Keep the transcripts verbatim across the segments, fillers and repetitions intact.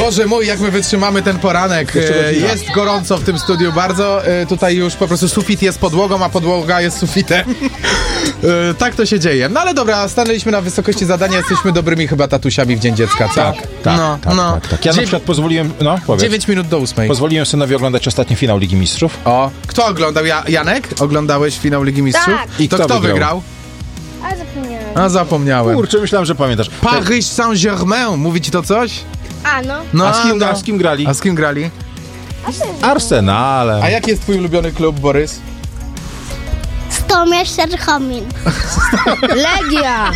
Boże mój, jak my wytrzymamy ten poranek. E, jest gorąco w tym studiu bardzo. E, tutaj już po prostu sufit jest podłogą, a podłoga jest sufitem. E, tak to się dzieje. No ale dobra, stanęliśmy na wysokości zadania, jesteśmy dobrymi chyba tatusiami w Dzień Dziecka, co? Tak, tak, no, tak, no. tak, tak. Ja na przykład pozwoliłem, no powiedz. dziewięć minut do ósmej. Pozwoliłem synowi oglądać ostatni finał Ligi Mistrzów. O, kto oglądał? Ja, Janek? Oglądałeś finał Ligi Mistrzów? Tak. I to kto kto wygrał? wygrał? A zapomniałem. A zapomniałem. Kurczę, myślałem, że pamiętasz. Paris Saint-Germain, mówi ci to coś? A no. No, A z kim, no. a z kim grali? A z kim grali? Arsenalem. A jaki jest twój ulubiony klub, Borys? Stomierz Serchomin. Legia.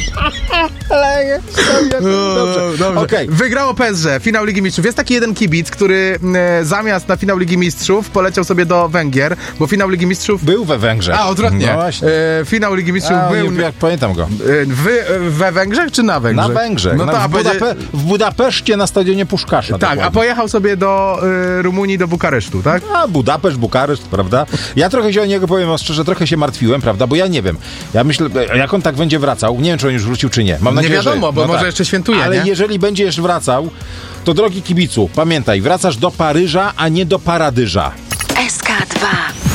Dobrze. Dobrze. Okej. Wygrało P S G, finał Ligi Mistrzów. Jest taki jeden kibic, który e, zamiast na finał Ligi Mistrzów poleciał sobie do Węgier, bo finał Ligi Mistrzów... Był we Węgrzech. A, odwrotnie. No właśnie. E, finał Ligi Mistrzów A, był... nie, jak pamiętam go. E, wy, e, we Węgrzech czy na Węgrzech? Na Węgrzech. No na, to, a w, będzie- Budape- w Budapeszcie na stadionie Puszkasza. Tak, a dokładnie. pojechał sobie do e, Rumunii, do Bukaresztu, tak? A, Budapeszt, Bukareszt, prawda? Ja trochę się o niego, powiem wam szczerze, trochę się martwiłem, prawda? Bo ja nie wiem. Ja myślę, jak on tak będzie wracał, nie wiem, czy on już wrócił, czy nie. Mam Nie nadzieję, wiadomo, że, bo no może tak. jeszcze świętuje, Ale nie? jeżeli będziesz wracał, to drogi kibicu, pamiętaj, wracasz do Paryża, a nie do Paradyża. S K dwa.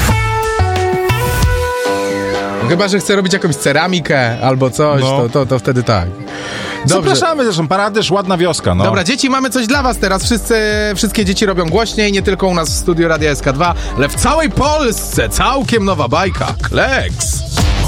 Chyba że chce robić jakąś ceramikę albo coś, No. to, to, to wtedy tak. Dobrze. Zapraszamy zresztą, Paradyż, ładna wioska, no. Dobra, dzieci, mamy coś dla was teraz. Wszyscy, wszystkie dzieci robią głośniej, nie tylko u nas w studiu Radia S K dwa, ale w całej Polsce całkiem nowa bajka. Kleks!